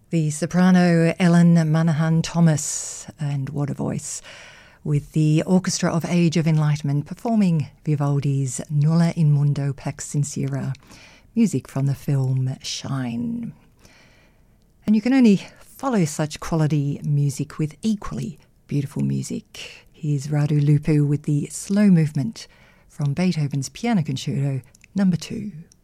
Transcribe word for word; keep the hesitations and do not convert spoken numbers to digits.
The soprano Ellen Manahan Thomas, and what a voice, with the Orchestra of Age of Enlightenment performing Vivaldi's Nulla in Mundo Pax Sincera, music from the film Shine. And you can only follow such quality music with equally beautiful music. Here's Radu Lupu with the slow movement from Beethoven's Piano Concerto number two.